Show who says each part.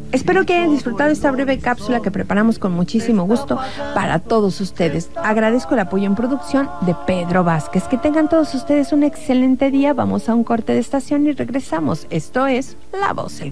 Speaker 1: Espero que hayan disfrutado esta breve cápsula que preparamos con muchísimo gusto para todos ustedes. Agradezco el apoyo en producción de Pedro Vázquez. Que tengan todos ustedes un excelente día. Vamos a un corte de estación y regresamos. Esto es La Voz.